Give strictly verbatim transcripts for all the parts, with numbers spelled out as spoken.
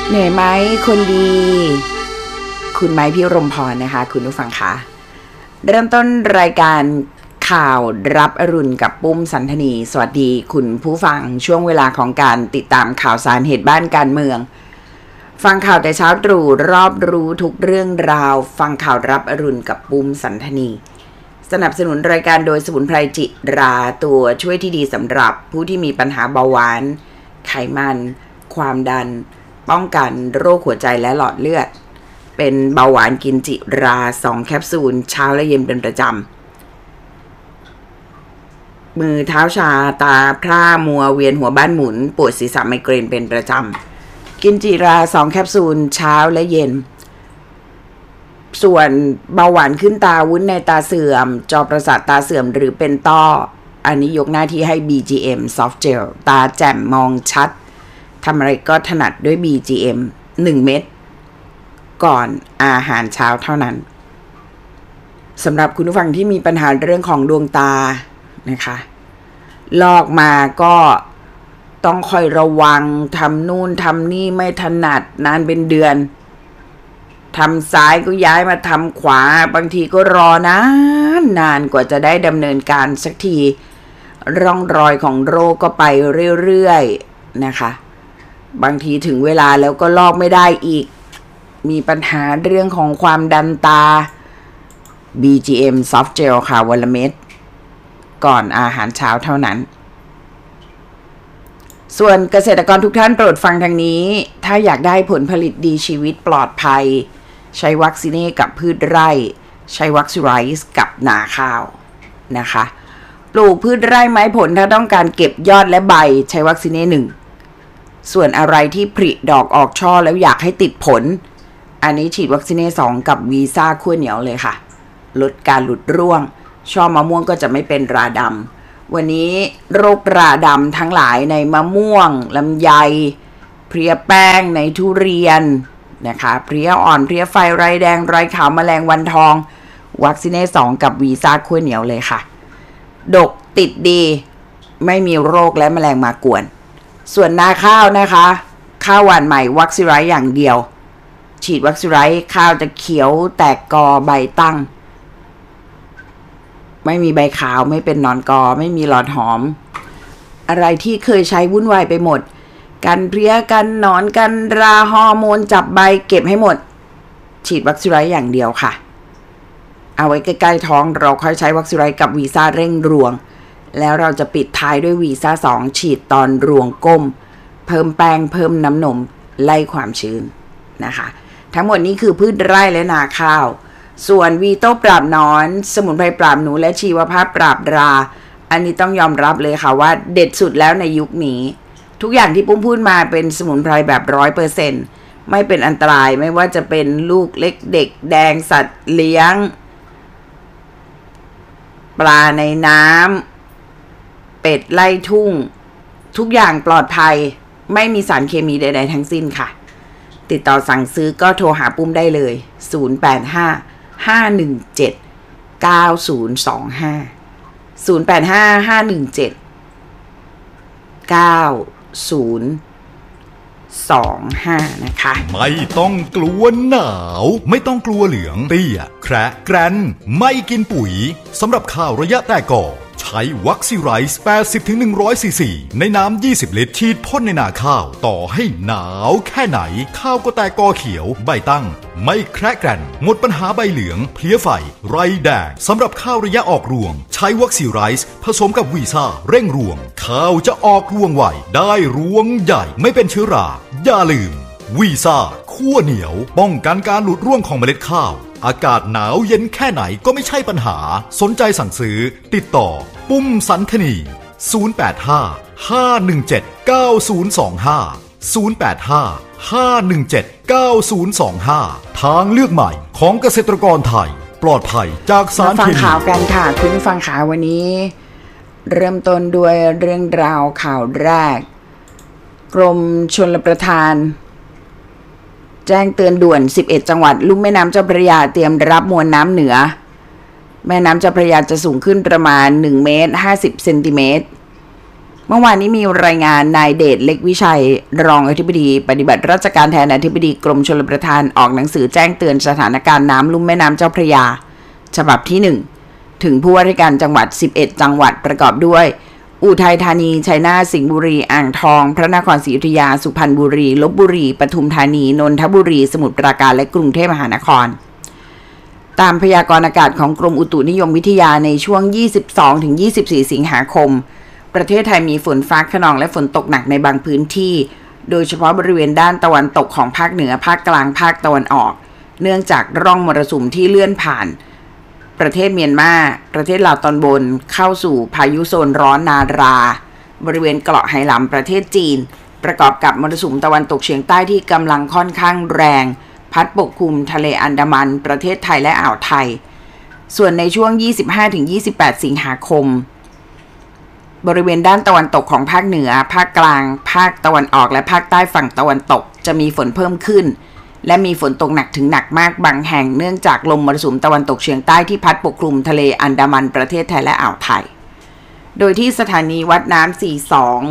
เหนื่อยไหมคนดีคุณไม้พี่รมพรนะคะคุณผู้ฟังคะเริ่มต้นรายการข่าวรับอรุณกับปุ้มสันธนีสวัสดีคุณผู้ฟังช่วงเวลาของการติดตามข่าวสารเหตุบ้านการเมืองฟังข่าวแต่เช้าตรู่รอบรู้ทุกเรื่องราวฟังข่าวรับอรุณกับปุ้มสันธนีสนับสนุนรายการโดยสมุนไพรจิราตัวช่วยที่ดีสำหรับผู้ที่มีปัญหาเบาหวานไขมันความดันป้องกันโรคหัวใจและหลอดเลือดเป็นเบาหวานกินจิราสองแคปซูลเช้าและเย็นเป็นประจำมือเท้าชาตาพร่ามัวเวียนหัวบ้านหมุนปวดศีรษะไมเกรนเป็นประจำกินจิราสองแคปซูลเช้าและเย็นส่วนเบาหวานขึ้นตาวุ้นในตาเสื่อมจอประสาทตาเสื่อมหรือเป็นต้ออันนี้ยกหน้าที่ให้ บี จี เอ็ม Soft Gel ตาแจ่มมองชัดทำอะไรก็ถนัดด้วย บี จี เอ็ม หนึ่งเม็ดก่อนอาหารเช้าเท่านั้นสำหรับคุณผู้ฟังที่มีปัญหาเรื่องของดวงตานะคะลอกมาก็ต้องคอยระวังทำนู่นทำนี่ไม่ถนัดนานเป็นเดือนทำซ้ายก็ย้ายมาทำขวาบางทีก็รอนานนานกว่าจะได้ดำเนินการสักทีร่องรอยของโรคก็ไปเรื่อยๆนะคะบางทีถึงเวลาแล้วก็ลอกไม่ได้อีกมีปัญหาเรื่องของความดันตา บี จี เอ็ม Soft Gel ค่ะวันละเม็ดก่อนอาหารเช้าเท่านั้นส่วนเกษตรกรทุกท่านโปรดฟังทางนี้ถ้าอยากได้ผลผลิตดีชีวิตปลอดภัยใช้วัคซีเน่กับพืชไร่ใช้วัคซีไรส์กับนาข้าวนะคะปลูกพืชไร่ไม้ผลถ้าต้องการเก็บยอดและใบใช้วัคซีเน่หนึ่งส่วนอะไรที่ผลิดอกออกช่อแล้วอยากให้ติดผลอันนี้ฉีดวัคซีเน่สองกับวีซ่าขั้วเหนียวเลยค่ะลดการหลุดร่วงช่อมะม่วงก็จะไม่เป็นราดำวันนี้โรคราดำทั้งหลายในมะม่วงลำไยเพลียแป้งในทุเรียนนะคะเพลียอ่อนเพลียไฟไรแดงไรขาวแมลงวันทองวัคซีเน่สองกับวีซ่าขั้วเหนียวเลยค่ะดกติดดีไม่มีโรคและแมลงมากวนส่วนนาข้าวนะคะข้าวหวานใหม่วัคซีไรอย่างเดียวฉีดวัคซีไรข้าวจะเขียวแตกกอใบตั้งไม่มีใบขาวไม่เป็นหนอนกอไม่มีหลอดหอมอะไรที่เคยใช้วุ่นวายไปหมดกันเพลี้ยกันหนอนกันราฮอร์โมนจับใบเก็บให้หมดฉีดวัคซีไรอย่างเดียวค่ะเอาไว้ใกล้ๆท้องเราค่อยใช้วัคซีไรกับวีซ่าเร่งรวงแล้วเราจะปิดท้ายด้วยวีซ่าสองฉีดตอนรวงก้มเพิ่มแป้งเพิ่มน้ำนมไล่ความชื้นนะคะทั้งหมดนี้คือพืชไร่และนาข้าวส่วนวีโต้ปราบหนอนสมุนไพรปราบหนูและชีวภาพปราบราอันนี้ต้องยอมรับเลยค่ะว่าเด็ดสุดแล้วในยุคนี้ทุกอย่างที่ปุ้มพูดมาเป็นสมุนไพรแบบร้อยเปอร์เซ็นต์ไม่เป็นอันตรายไม่ว่าจะเป็นลูกเล็กเด็กแดงสัตว์เลี้ยงปลาในน้ำเป็ดไล่ทุ่งทุกอย่างปลอดภัยไม่มีสารเคมีใดๆทั้งสิ้นค่ะติดต่อสั่งซื้อก็โทรหาปุ้มได้เลยศูนย์ แปด ห้า ห้า หนึ่ง เจ็ด เก้า ศูนย์ สอง ห้า ศูนย์ แปด ห้า ห้า หนึ่ง เจ็ด เก้า ศูนย์ สอง ห้านะคะไม่ต้องกลัวหนาวไม่ต้องกลัวเหลืองเตี้ยแคระแกรนไม่กินปุ๋ยสำหรับข้าวระยะแตกกอใช้วัคซีไรส์ แปดสิบถึงหนึ่งร้อย ซีซีในน้ำยี่สิบลิตรฉีดพ่นในนาข้าวต่อให้หนาวแค่ไหนข้าวก็แตกกอเขียวใบตั้งไม่แคระแกรนหมดปัญหาใบเหลืองเพลี้ยไฟไรแดงสำหรับข้าวระยะออกรวงใช้วัคซีไรส์ผสมกับวีซ่าเร่งรวงข้าวจะออกรวงไวได้รวงใหญ่ไม่เป็นเชื้อราอย่าลืมวีซ่าคั่วเหนียวป้องกันการหลุดร่วงของเมล็ดข้าวอากาศหนาวเย็นแค่ไหนก็ไม่ใช่ปัญหาสนใจสั่งซื้อติดต่อปุ้มสันธนีศูนย์ แปด ห้า ห้า หนึ่ง เจ็ด เก้า ศูนย์ สอง ห้า ศูนย์ แปด ห้า ห้า หนึ่ง เจ็ด เก้า ศูนย์ สอง ห้าทางเลือกใหม่ของเกษตรกรไทยปลอดภัยจากสารเคมีฟังข่าวกันค่ะคุณฟังข่าววันนี้เริ่มต้นด้วยเรื่องราวข่าวแรกกรมชลประทานแจ้งเตือนด่วนสิบเอ็ดจังหวัดลุ่มแม่น้ำเจ้าพระยาเตรียมรับมวลน้ำเหนือแม่น้ำเจ้าพระยาจะสูงขึ้นประมาณหนึ่งเมตรห้าสิบเซนติเมตรเมื่อวานนี้มีรายงานนายเดชเล็กวิชัยรองอธิบดีปฏิบัติราชการแทนอธิบดีกรมชลประทานออกหนังสือแจ้งเตือนสถานการณ์น้ำลุ่มแม่น้ำเจ้าพระยาฉบับที่หนึ่งถึงผู้ว่าราชการจังหวัดสิบเอ็ดจังหวัดประกอบด้วยอุทัยธานีชัยนาทสิงห์บุรีอ่างทองพระนครศรีอยุธยาสุพรรณบุรีลพบุรีปทุมธานีนนทบุรีสมุทรปราการและกรุงเทพมหานครตามพยากรณ์อากาศของกรมอุตุนิยมวิทยาในช่วง ยี่สิบสองถึงยี่สิบสี่ สิงหาคมประเทศไทยมีฝนฟ้าคะนองและฝนตกหนักในบางพื้นที่โดยเฉพาะบริเวณด้านตะวันตกของภาคเหนือภาคกลางภาคตะวันออกเนื่องจากร่องมรสุมที่เลื่อนผ่านประเทศเมียนมาประเทศลาวตอนบนเข้าสู่พายุโซนร้อนนาราบริเวณเกาะไหหลำประเทศจีนประกอบกับมรสุมตะวันตกเฉียงใต้ที่กำลังค่อนข้างแรงพัดปกคลุมทะเลอันดามันประเทศไทยและอ่าวไทยส่วนในช่วง ยี่สิบห้าถึงยี่สิบแปด สิงหาคมบริเวณด้านตะวันตกของภาคเหนือภาคกลางภาคตะวันออกและภาคใต้ฝั่งตะวันตกจะมีฝนเพิ่มขึ้นและมีฝนตกหนักถึงหนักมากบางแห่งเนื่องจากลมมรสุมตะวันตกเฉียงใต้ที่พัดปกคลุมทะเลอันดามันประเทศไทยและอ่าวไทยโดยที่สถานีวัดน้ำสี่สิบสอง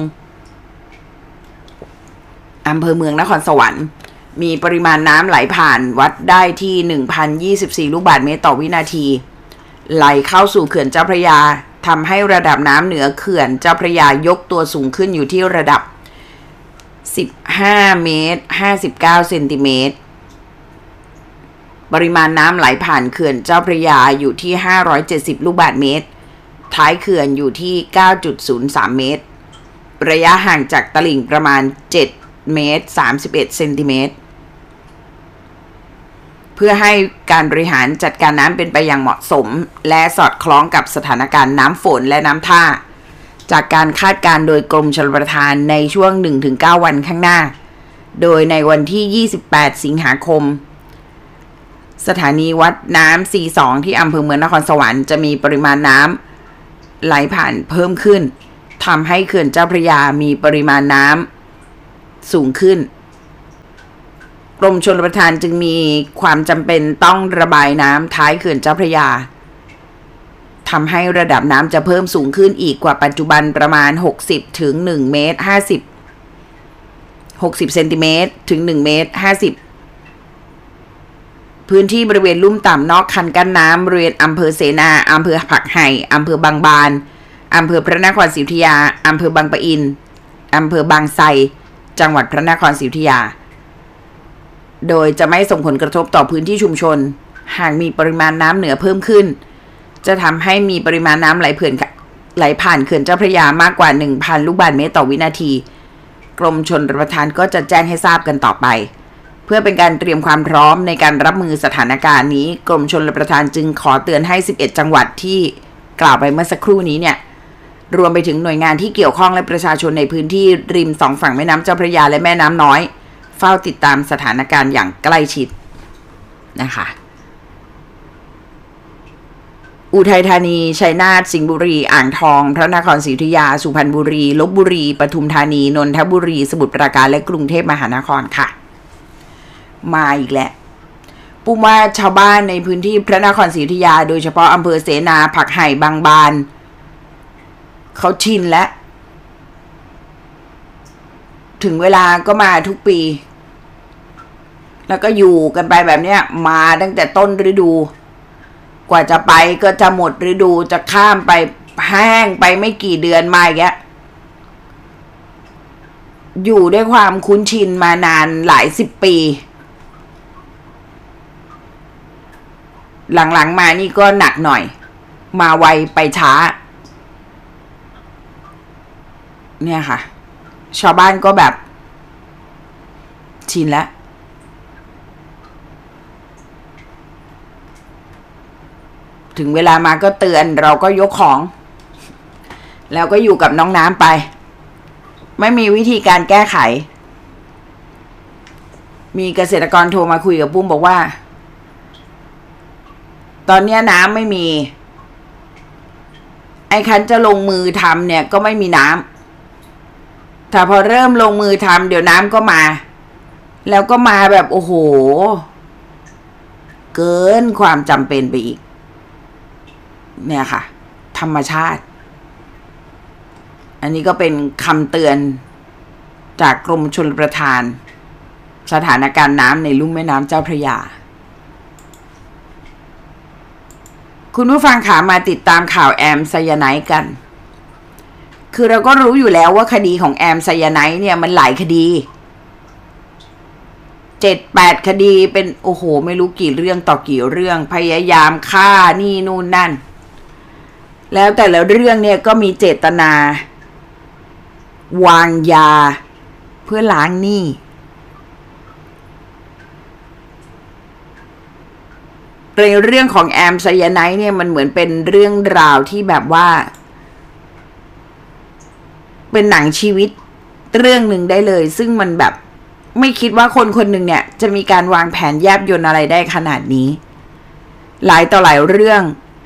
อำเภอเมืองนครสวรรค์มีปริมาณน้ำไหลผ่านวัดได้ที่ หนึ่งพันยี่สิบสี่ ลูกบาศก์เมตรต่อวินาทีไหลเข้าสู่เขื่อนเจ้าพระยาทำให้ระดับน้ำเหนือเขื่อนเจ้าพระยายกตัวสูงขึ้นอยู่ที่ระดับสิบห้าเมตรห้าสิบเก้าเซนติเมตรปริมาณน้ำไหลผ่านเขื่อนเจ้าพระยาอยู่ที่ห้าร้อยเจ็ดสิบลูกบาศก์เมตรท้ายเขื่อนอยู่ที่ เก้าจุดศูนย์สาม เมตรระยะห่างจากตลิ่งประมาณเจ็ดเมตรสามสิบเอ็ดเซนติเมตรเพื่อให้การบริหารจัดการน้ำเป็นไปอย่างเหมาะสมและสอดคล้องกับสถานการณ์น้ำฝนและน้ำท่าจากการคาดการณ์โดยกรมชลประทานในช่วง หนึ่งถึงเก้า วันข้างหน้าโดยในวันที่ยี่สิบแปดสิงหาคมสถานีวัดน้ำสี่สิบสองที่อำเภอเมืองนครสวรรค์จะมีปริมาณน้ำไหลผ่านเพิ่มขึ้นทำให้เขื่อนเจ้าพระยามีปริมาณน้ำสูงขึ้นกรมชลประทานจึงมีความจำเป็นต้องระบายน้ำท้ายเขื่อนเจ้าพระยาทำให้ระดับน้ำจะเพิ่มสูงขึ้นอีกกว่าปัจจุบันประมาณหกสิบถึงหนึ่งเมตรห้าสิบ หกสิบเซนติเมตรถึงหนึ่งเมตรห้าสิบพื้นที่บริเวณลุ่มต่ำนอกคันกั้นน้ำบริเวณอำเภอเสนาอำเภอผักไห่อำเภอบางบานอำเภอพระนครศรีอยุธยาอำเภอบางปะอินอำเภอบางไทรจังหวัดพระนครศรีอยุธยาโดยจะไม่ส่งผลกระทบต่อพื้นที่ชุมชนหากมีปริมาณน้ำเหนือเพิ่มขึ้นจะทำให้มีปริมาณน้ำไหลเผื่อนไหลผ่านเขื่อนเจ้าพระยามากกว่า หนึ่งพัน ลูกบาศก์เมตรต่อวินาทีกรมชลประทานก็จะแจ้งให้ทราบกันต่อไปเพื่อเป็นการเตรียมความพร้อมในการรับมือสถานการณ์นี้กรมชลประทานจึงขอเตือนให้สิบเอ็ดจังหวัดที่กล่าวไปเมื่อสักครู่นี้เนี่ยรวมไปถึงหน่วยงานที่เกี่ยวข้องและประชาชนในพื้นที่ริมสองฝั่งแม่น้ำเจ้าพระยาและแม่น้ำน้อยเฝ้าติดตามสถานการณ์อย่างใกล้ชิดนะคะอุทัยธานีชัยนาทสิงห์บุรีอ่างทองพระนครศรีอยุธยาสุพรรณบุรีลพบุรีปทุมธานีนนทบุรีสมุทรปราการและกรุงเทพมหานครค่ะมาอีกแล้วปุ้มว่าชาวบ้านในพื้นที่พระนครศรีอยุธยาโดยเฉพาะอำเภอเสนาผักไห่บางบานเขาชินแล้วถึงเวลาก็มาทุกปีแล้วก็อยู่กันไปแบบเนี้ยมาตั้งแต่ต้นฤดูกว่าจะไปก็จะหมดฤดูจะข้ามไปแห้งไปไม่กี่เดือนมาอย่างเงี้ยอยู่ด้วยความคุ้นชินมานานหลายสิบปีหลังๆมานี่ก็หนักหน่อยมาไวไปช้าเนี่ยค่ะชาวบ้านก็แบบชินแล้วถึงเวลามาก็เตือนเราก็ยกของแล้วก็อยู่กับน้องน้ำไปไม่มีวิธีการแก้ไขมีเกษตรกรโทรมาคุยกับปุ้มบอกว่าตอนนี้น้ำไม่มีไอ้คันจะลงมือทำเนี่ยก็ไม่มีน้ำแต่พอเริ่มลงมือทำเดี๋ยวน้ำก็มาแล้วก็มาแบบโอ้โหเกินความจำเป็นไปอีกเนี่ยค่ะธรรมชาติอันนี้ก็เป็นคำเตือนจากกรมชลประทานสถานการณ์น้ำในลุ่มแม่น้ำเจ้าพระยาคุณผู้ฟังขามาติดตามข่าวแอมไซยาไนด์กันคือเราก็รู้อยู่แล้วว่าคดีของแอมไซยาไนด์เนี่ยมันหลายคดีเจ็ดแปดคดีเป็นโอ้โหไม่รู้กี่เรื่องต่อกี่เรื่องพยายามฆ่านี่นู่นนั่นแล้วแต่ละเรื่องเนี่ยก็มีเจตนาวางยาเพื่อล้างหนี้ในเรื่องของแอมไซยาไนด์เนี่ยมันเหมือนเป็นเรื่องราวที่แบบว่าเป็นหนังชีวิตเรื่องหนึ่งได้เลยซึ่งมันแบบไม่คิดว่าคนคนหนึ่งเนี่ยจะมีการวางแผนแยบยลอะไรได้ขนาดนี้หลายต่อหลายเรื่อง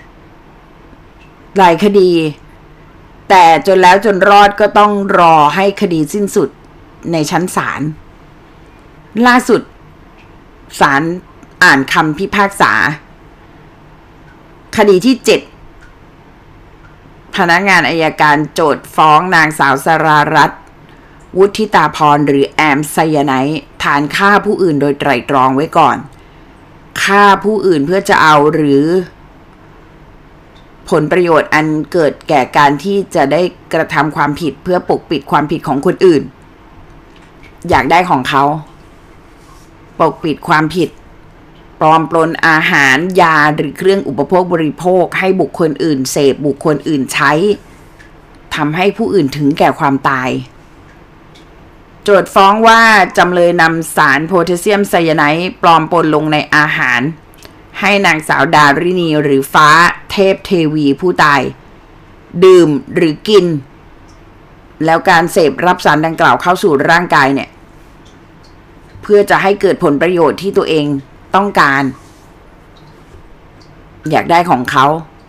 หลายคดีแต่จนแล้วจนรอดก็ต้องรอให้คดีสิ้นสุดในชั้นศาลล่าสุดศาลอ่านคำพิพากษาคดีที่เจ็ดพนักงานอัยการโจทก์ฟ้องนางสาวสรารัตน์วุฒิตาพรหรือแอมไซยาไนด์ฐานฆ่าผู้อื่นโดยไตร่ตรองไว้ก่อนฆ่าผู้อื่นเพื่อจะเอาหรือผลประโยชน์อันเกิดแก่การที่จะได้กระทำความผิดเพื่อปกปิดความผิดของคนอื่นอยากได้ของเขาปกปิดความผิดปลอมปลนอาหารยาหรือเครื่องอุปโภคบริโภคให้บุคคลอื่นเสพบุคคลอื่นใช้ทำให้ผู้อื่นถึงแก่ความตายโจทก์ฟ้องว่าจำเลยนำสารโพแทสเซียมไซยาไนด์ปลอมปนลงในอาหารให้นางสาวดารินีหรือฟ้าเทพเทวีผู้ตายดื่มหรือกินแล้วการเสพรับสารดังกล่าวเข้าสู่ร่างกายเนี่ยเพื่อจะให้เกิดผลประโยชน์ที่ตัวเองต้องการอยากได้ของเขา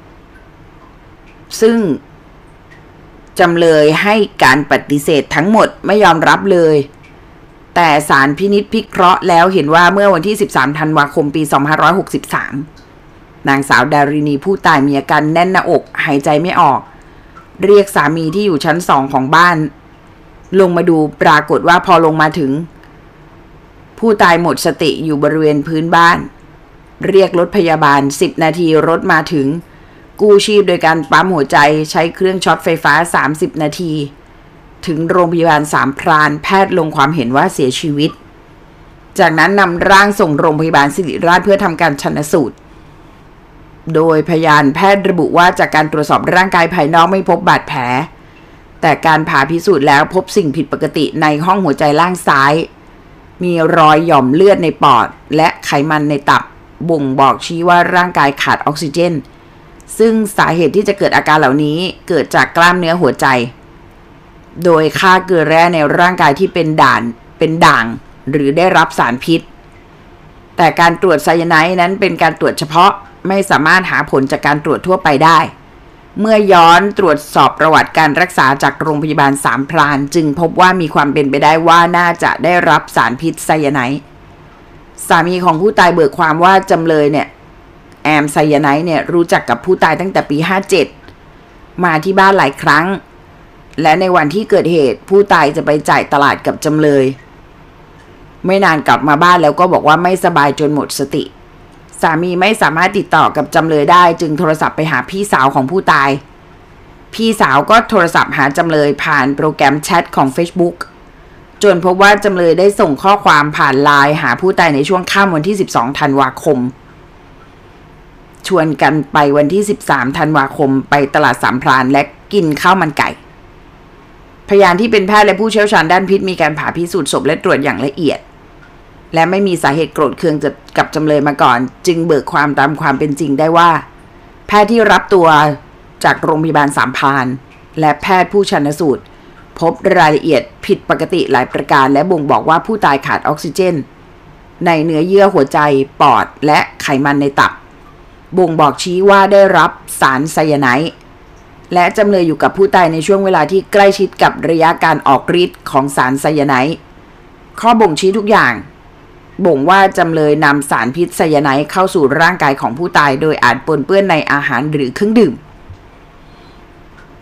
ซึ่งจำเลยให้การปฏิเสธทั้งหมดไม่ยอมรับเลยแต่ศาลพินิจพิเคราะห์แล้วเห็นว่าเมื่อวันที่สิบสามธันวาคมปีสองพันห้าร้อยหกสิบสามนางสาวดารินีผู้ตายมีอาการแน่นหน้าอกหายใจไม่ออกเรียกสามีที่อยู่ชั้นสองของบ้านลงมาดูปรากฏว่าพอลงมาถึงผู้ตายหมดสติอยู่บริเวณพื้นบ้านเรียกรถพยาบาลสิบนาทีรถมาถึงกู้ชีพโดยการปั๊มหัวใจใช้เครื่องช็อตไฟฟ้าสามสิบนาทีถึงโรงพยาบาลสามพรานแพทย์ลงความเห็นว่าเสียชีวิตจากนั้นนำร่างส่งโรงพยาบาลศิริราชเพื่อทำการชันสูตรโดยพยานแพทย์ระบุว่าจากการตรวจสอบร่างกายภายนอกไม่พบบาดแผลแต่การผ่าพิสูจน์แล้วพบสิ่งผิดปกติในห้องหัวใจล่างซ้ายมีรอยหย่อมเลือดในปอดและไขมันในตับบ่งบอกชี้ว่าร่างกายขาดออกซิเจนซึ่งสาเหตุที่จะเกิดอาการเหล่านี้เกิดจากกล้ามเนื้อหัวใจโดยค่าเกลือแร่ในร่างกายที่เป็นด่านเป็นด่างหรือได้รับสารพิษแต่การตรวจไซยาไนด์นั้นเป็นการตรวจเฉพาะไม่สามารถหาผลจากการตรวจทั่วไปได้เมื่อย้อนตรวจสอบประวัติการรักษาจากโรงพยาบาลสามพรานจึงพบว่ามีความเป็นไปได้ว่าน่าจะได้รับสารพิษไซยาไนด์สามีของผู้ตายเบิกความว่าจำเลยเนี่ยแอมไซยาไนด์เนี่ยรู้จักกับผู้ตายตั้งแต่ปีห้าเจ็ดมาที่บ้านหลายครั้งและในวันที่เกิดเหตุผู้ตายจะไปจ่ายตลาดกับจำเลยไม่นานกลับมาบ้านแล้วก็บอกว่าไม่สบายจนหมดสติสามีไม่สามารถติดต่อกับจำเลยได้จึงโทรศัพท์ไปหาพี่สาวของผู้ตายพี่สาวก็โทรศัพท์หาจำเลยผ่านโปรแกรมแชทของ Facebook จนพบว่าจำเลยได้ส่งข้อความผ่านไลน์หาผู้ตายในช่วงค่ำวันที่สิบสองธันวาคมชวนกันไปวันที่สิบสามธันวาคมไปตลาดสามพรานและกินข้าวมันไก่พยานที่เป็นแพทย์และผู้เชี่ยวชาญด้านพิษมีการผ่าพิสูจน์ศพและตรวจอย่างละเอียดและไม่มีสาเหตุโกรธเคืองกับจำเลยมาก่อนจึงเบิกความตามความเป็นจริงได้ว่าแพทย์ที่รับตัวจากโรงพยาบาลสามพรานและแพทย์ผู้ชันสูตรพบรายละเอียดผิดปกติหลายประการและบ่งบอกว่าผู้ตายขาดออกซิเจนในเนื้อเยื่อหัวใจปอดและไขมันในตับบ่งบอกชี้ว่าได้รับสารไซยาไนด์และจำเลยอยู่กับผู้ตายในช่วงเวลาที่ใกล้ชิดกับระยะการออกฤทธิ์ของสารไซยาไนด์ข้อบ่งชี้ทุกอย่างบ่งว่าจำเลยนำสารพิษไซยาไนด์เข้าสู่ร่างกายของผู้ตายโดยอาจปนเปื้อนในอาหารหรือเครื่องดื่ม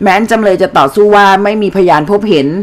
แม้นจำเลยจะต่อสู้ว่าไม่มีพยานพบเห็น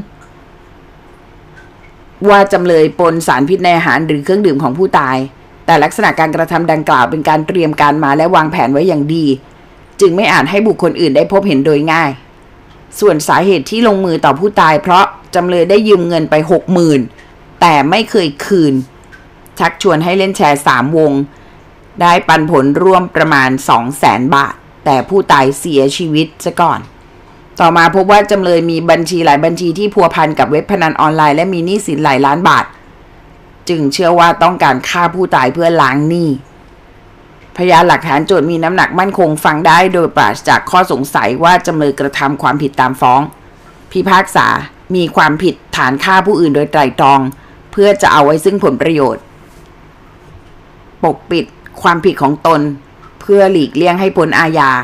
ว่าจำเลยปนสารพิษในอาหารหรือเครื่องดื่มของผู้ตายแต่ลักษณะการกระทำดังกล่าวเป็นการเตรียมการมาและวางแผนไว้อย่างดีจึงไม่อาจให้บุคคลอื่นได้พบเห็นโดยง่ายส่วนสาเหตุที่ลงมือต่อผู้ตายเพราะจำเลยได้ยืมเงินไป หกหมื่น แต่ไม่เคยคืนชักชวนให้เล่นแชร์สามวงได้ปันผลร่วมประมาณ สองแสน บาทแต่ผู้ตายเสียชีวิตซะก่อนต่อมาพบว่าจำเลยมีบัญชีหลายบัญชีที่พัวพันกับเว็บพนันออนไลน์และมีหนี้สินหลายล้านบาทจึงเชื่อว่าต้องการฆ่าผู้ตายเพื่อล้างหนี้พยานหลักฐานโจทย์มีน้ำหนักมั่นคงฟังได้โดยปราศจากข้อสงสัยว่าจำเลยกระทำความผิดตามฟ้องพิพากษามีความผิดฐานฆ่าผู้อื่นโดยไตร่ตรองเพื่อจะเอาไว้ซึ่งผลประโยชน์ปกปิดความผิดของตนเพื่อหลีกเลี่ยงให้พ้นอาญา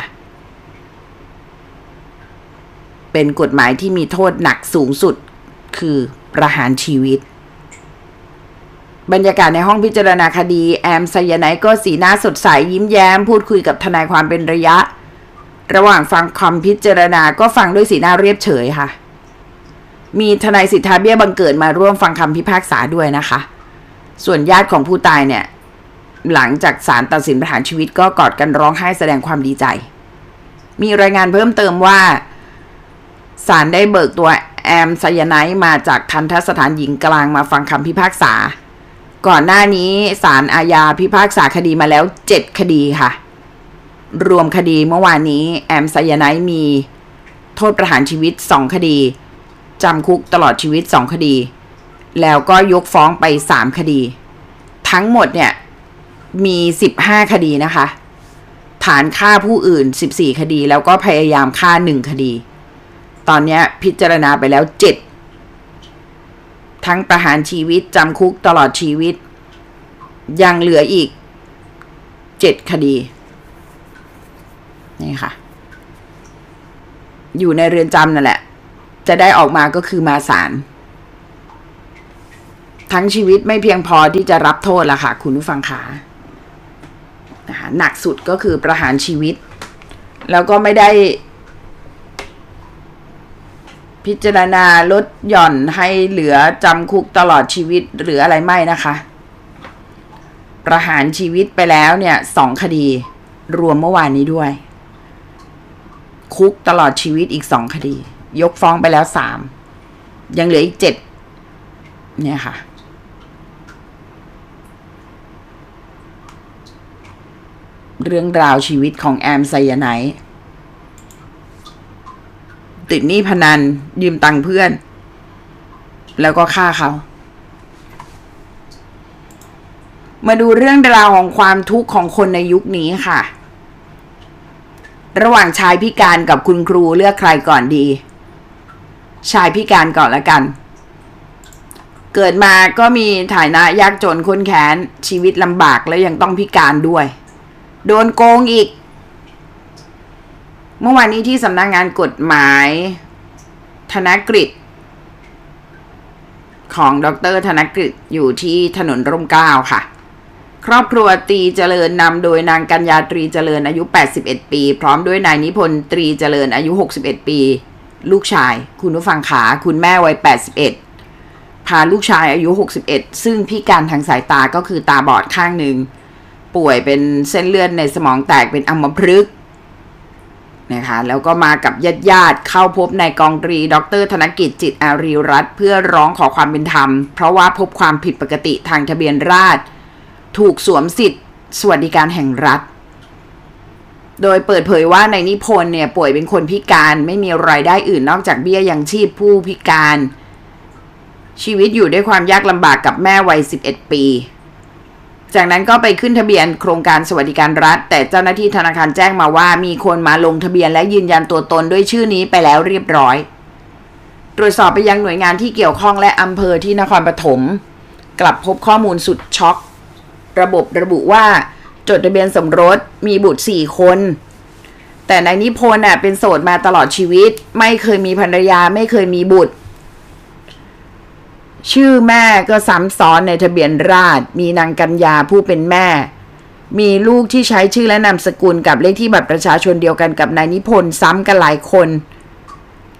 เป็นกฎหมายที่มีโทษหนักสูงสุดคือประหารชีวิตบรรยากาศในห้องพิจารณาคดีแอมไซยาไนด์ก็สีหน้าสดใสยิ้มแย้มพูดคุยกับทนายความเป็นระยะระหว่างฟังคำพิจารณาก็ฟังด้วยสีหน้าเรียบเฉยค่ะมีทนายสิทธาเบี้ยบังเกิดมาร่วมฟังคำพิพากษาด้วยนะคะส่วนญาติของผู้ตายเนี่ยหลังจากศาลตัดสินประหารชีวิตก็กอดกันร้องไห้แสดงความดีใจมีรายงานเพิ่มเติมว่าศาลได้เบิกตัวแอมไซยาไนด์มาจากทัณฑสถานหญิงกลางมาฟังคำพิพากษาก่อนหน้านี้ศาลอาญาพิพากษาคดีมาแล้วเจ็ดคดีค่ะรวมคดีเมื่อวานนี้แอมไซยาไนด์มีโทษประหารชีวิตสองคดีจำคุกตลอดชีวิตสองคดีแล้วก็ยกฟ้องไปสามคดีทั้งหมดเนี่ยมีสิบห้าคดีนะคะฐานฆ่าผู้อื่นสิบสี่คดีแล้วก็พยายามฆ่าหนึ่งคดีตอนนี้พิจารณาไปแล้วเจ็ดทั้งประหารชีวิตจำคุกตลอดชีวิตยังเหลืออีกเจ็ดคดีนี่ค่ะอยู่ในเรือนจำนั่นแหละจะได้ออกมาก็คือมาศาลทั้งชีวิตไม่เพียงพอที่จะรับโทษละค่ะคุณผู้ฟังขานะคะหนักสุดก็คือประหารชีวิตแล้วก็ไม่ได้พิจารณาลดหย่อนให้เหลือจำคุกตลอดชีวิตหรืออะไรไม่นะคะประหารชีวิตไปแล้วเนี่ยสองคดีรวมเมื่อวานนี้ด้วยคุกตลอดชีวิตอีกสองคดียกฟ้องไปแล้วสามยังเหลืออีกเจ็ดเนี่ยค่ะเรื่องราวชีวิตของแอมไซยาไนด์ติดหนี้พนันยืมตังค์เพื่อนแล้วก็ฆ่าเขามาดูเรื่องราวของความทุกข์ของคนในยุคนี้ค่ะระหว่างชายพิการกับคุณครูเลือกใครก่อนดีชายพิการก่อนละกันเกิดมาก็มีฐานะยากจนข้นแค้นชีวิตลำบากแล้วยังต้องพิการด้วยโดนโกงอีกเมื่อวานนี้ที่สำนักงานกฎหมายธนกฤษของดร.ธนกฤษอยู่ที่ถนนร่มเกล้าค่ะครอบครัวตรีเจริญนำโดยนางกัญญาตรีเจริญอายุแปดสิบเอ็ดปีพร้อมด้วยนายนิพนธ์ตรีเจริญอายุหกสิบเอ็ดปีลูกชายคุณผู้ฟังขาคุณแม่วัยแปดสิบเอ็ดพาลูกชายอายุหกสิบเอ็ดซึ่งพิการทางสายตาก็คือตาบอดข้างหนึ่งป่วยเป็นเส้นเลือดในสมองแตกเป็นอัมพฤกษ์นะคะแล้วก็มากับญาติญาติเข้าพบนายกองตรีดร.ธนกิจจิตอารีรัตน์เพื่อร้องขอความเป็นธรรมเพราะว่าพบความผิดปกติทางทะเบียนราษฎร์ถูกสวมสิทธิ์สวัสดิการแห่งรัฐโดยเปิดเผยว่านายนิพนธ์เนี่ยป่วยเป็นคนพิการไม่มีรายได้อื่นนอกจากเบี้ยยังชีพผู้พิการชีวิตอยู่ด้วยความยากลำบากกับแม่วัยสิบเอ็ดปีจากนั้นก็ไปขึ้นทะเบียนโครงการสวัสดิการรัฐแต่เจ้าหน้าที่ธนาคารแจ้งมาว่ามีคนมาลงทะเบียนและยืนยันตัวตนด้วยชื่อนี้ไปแล้วเรียบร้อยตรวจสอบไปยังหน่วยงานที่เกี่ยวข้องและอำเภอที่นครปฐมกลับพบข้อมูลสุดช็อกระบบระบุว่าจดทะเบียนสมรสมีบุตรสี่คนแต่นายนิพนธ์น่ะเป็นโสดมาตลอดชีวิตไม่เคยมีภรรยาไม่เคยมีบุตรชื่อแม่ก็ซ้ำซ้อนในทะเบียนราษฎร์มีนางกัญญาผู้เป็นแม่มีลูกที่ใช้ชื่อและนามสกุลกับเลขที่บัตรประชาชนเดียวกันกับนายนิพนธ์ซ้ำกันหลายคน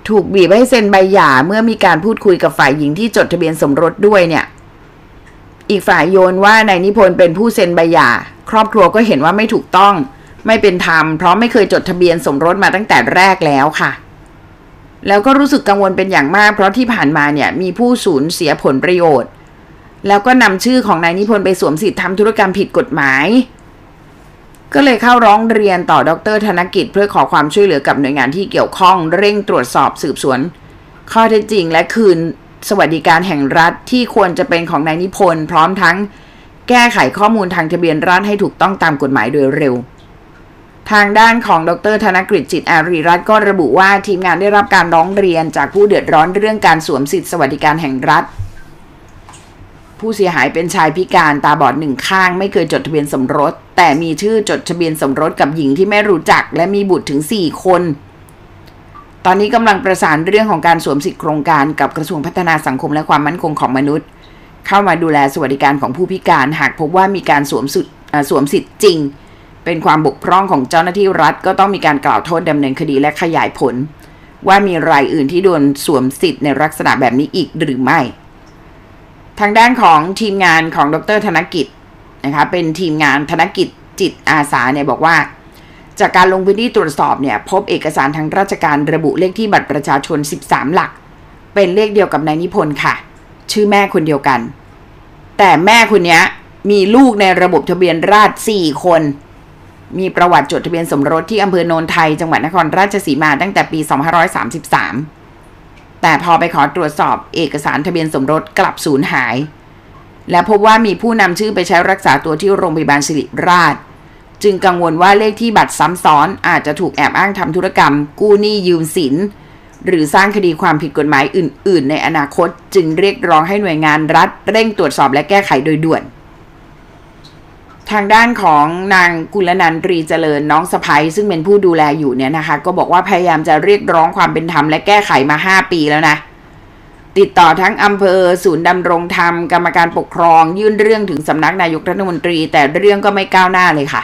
ถูกบีบให้เซ็นใบหย่าเมื่อมีการพูดคุยกับฝ่ายหญิงที่จดทะเบียนสมรสด้วยเนี่ยอีกฝ่ายโยนว่านายนิพนธ์เป็นผู้เซ็นใบหย่าครอบครัวก็เห็นว่าไม่ถูกต้องไม่เป็นธรรมเพราะไม่เคยจดทะเบียนสมรสมาตั้งแต่แรกแล้วค่ะแล้วก็รู้สึกกังวลเป็นอย่างมากเพราะที่ผ่านมาเนี่ยมีผู้สูญเสียผลประโยชน์แล้วก็นำชื่อของนายนิพนธ์ไปสวมสิทธิ์ทำธุรกรรมผิดกฎหมายก็เลยเข้าร้องเรียนต่อดร.ธนกิจเพื่อขอความช่วยเหลือกับหน่วยงานที่เกี่ยวข้องเร่งตรวจสอบสืบสวนข้อเท็จจริงและคืนสวัสดิการแห่งรัฐที่ควรจะเป็นของนายนิพนธ์พร้อมทั้งแก้ไขข้อมูลทางทะเบียนราษฎร์ให้ถูกต้องตามกฎหมายโดยเร็วทางด้านของดร.ธนกฤษจิตอารีรัตน์ก็ระบุว่าทีมงานได้รับการร้องเรียนจากผู้เดือดร้อนเรื่องการสวมสิทธิสวัสดิการแห่งรัฐผู้เสียหายเป็นชายพิการตาบอดหนึ่งข้างไม่เคยจดทะเบียนสมรสแต่มีชื่อจดทะเบียนสมรสกับหญิงที่ไม่รู้จักและมีบุตรถึงสี่คนตอนนี้กำลังประสานเรื่องของการสวมสิทธิโครงการกับกระทรวงพัฒนาสังคมและความมั่นคงของมนุษย์เข้ามาดูแลสวัสดิการของผู้พิการหากพบว่ามีการสวมสิทธิ์สวมสิทธิ์จริงเป็นความบกพร่องของเจ้าหน้าที่รัฐก็ต้องมีการกล่าวโทษดำเนินคดีและขยายผลว่ามีรายอื่นที่โดนสวมสิทธิ์ในลักษณะแบบนี้อีกหรือไม่ทางด้านของทีมงานของดร.ธนกิจนะคะเป็นทีมงานธนกิจจิตอาสาเนี่ยบอกว่าจากการลงพื้นที่ตรวจสอบเนี่ยพบเอกสารทางราชการระบุเลขที่บัตรประชาชนสิบสามหลักเป็นเลขเดียวกับนายนิพนธ์ค่ะชื่อแม่คนเดียวกันแต่แม่คนนี้มีลูกในระบบทะเบียนราษฎร์สี่คนมีประวัติจดทะเบียนสมรสที่อำเภอโนนไทยจังหวัดนครราชสีมาตั้งแต่ปีสองพันห้าร้อยสามสิบสามแต่พอไปขอตรวจสอบเอกสารทะเบียนสมรสกลับสูญหายและพบว่ามีผู้นำชื่อไปใช้รักษาตัวที่โรงพยาบาลศิริราชจึงกังวลว่าเลขที่บัตรซ้ำซ้อนอาจจะถูกแอบอ้างทำธุรกรรมกู้หนี้ยืมสินหรือสร้างคดีความผิดกฎหมายอื่นๆในอนาคตจึงเรียกร้องให้หน่วยงานรัฐเร่งตรวจสอบและแก้ไขโดยด่วนทางด้านของนางกุลนันท์ตรีเจริญน้องสะใภ้ซึ่งเป็นผู้ดูแลอยู่เนี่ยนะคะก็บอกว่าพยายามจะเรียกร้องความเป็นธรรมและแก้ไขมาห้าปีแล้วนะติดต่อทั้งอำเภอศูนย์ดำรงธรรมกรรมการปกครองยื่นเรื่องถึงสำนักนายกรัฐมนตรีแต่เรื่องก็ไม่ก้าวหน้าเลยค่ะ